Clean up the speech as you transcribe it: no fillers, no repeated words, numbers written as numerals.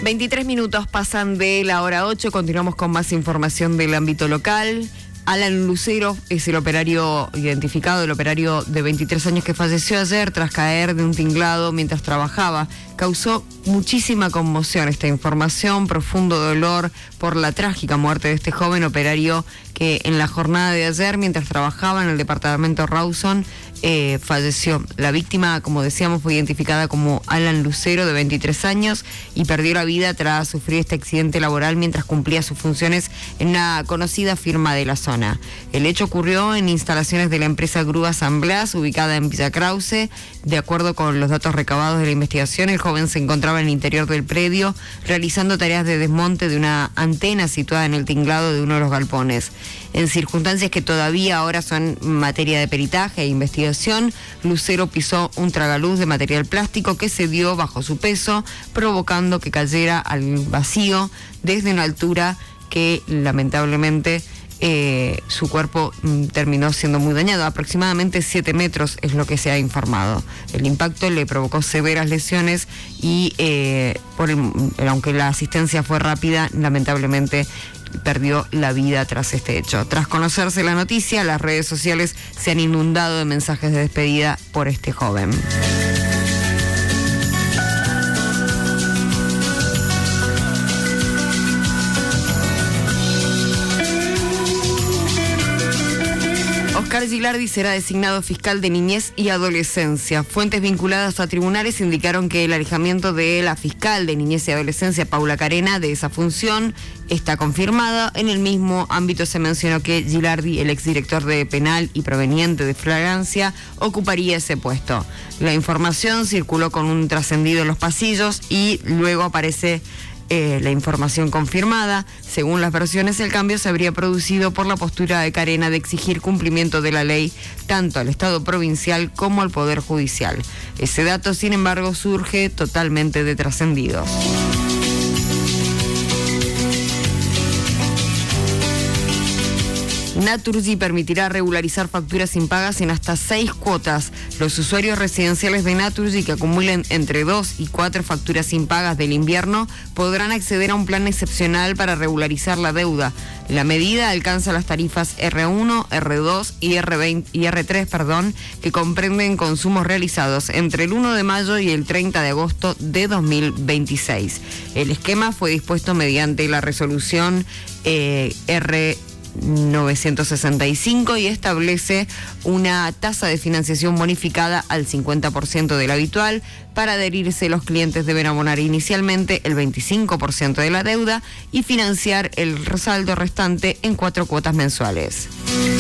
23 minutos pasan de la hora 8, continuamos con más información del ámbito local. Alan Lucero es el operario identificado, el operario de 23 años que falleció ayer tras caer de un tinglado mientras trabajaba. Causó muchísima conmoción esta información, profundo dolor por la trágica muerte de este joven operario que en la jornada de ayer, mientras trabajaba en el departamento Rawson, falleció. La víctima, como decíamos, fue identificada como Alan Lucero, de 23 años, y perdió la vida tras sufrir este accidente laboral mientras cumplía sus funciones en una conocida firma de la zona. El hecho ocurrió en instalaciones de la empresa Grúa San Blas, ubicada en Villa Krause. De acuerdo con los datos recabados de la investigación, el joven se encontraba en el interior del predio realizando tareas de desmonte de una antena situada en el tinglado de uno de los galpones. En circunstancias que todavía ahora son materia de peritaje e investigación, Lucero pisó un tragaluz de material plástico que cedió bajo su peso, provocando que cayera al vacío desde una altura que lamentablemente su cuerpo terminó siendo muy dañado. Aproximadamente 7 metros es lo que se ha informado. El impacto le provocó severas lesiones y aunque la asistencia fue rápida, lamentablemente perdió la vida tras este hecho. Tras conocerse la noticia, las redes sociales se han inundado de mensajes de despedida por este joven. Oscar Gilardi será designado fiscal de niñez y adolescencia. Fuentes vinculadas a tribunales indicaron que el alejamiento de la fiscal de niñez y adolescencia, Paula Carena, de esa función está confirmada. En el mismo ámbito se mencionó que Gilardi, el exdirector de penal y proveniente de flagrancia, ocuparía ese puesto. La información circuló con un trascendido en los pasillos y luego aparece la información confirmada. Según las versiones, el cambio se habría producido por la postura de Carena de exigir cumplimiento de la ley tanto al Estado provincial como al Poder Judicial. Ese dato, sin embargo, surge totalmente de trascendido. Naturgy permitirá regularizar facturas impagas en hasta 6 cuotas. Los usuarios residenciales de Naturgy que acumulen entre 2 y 4 facturas impagas del invierno podrán acceder a un plan excepcional para regularizar la deuda. La medida alcanza las tarifas R1, R2 y R3, que comprenden consumos realizados entre el 1 de mayo y el 30 de agosto de 2026. El esquema fue dispuesto mediante la resolución R965 y establece una tasa de financiación bonificada al 50% del habitual. Para adherirse, los clientes deben abonar inicialmente el 25% de la deuda y financiar el saldo restante en 4 cuotas mensuales.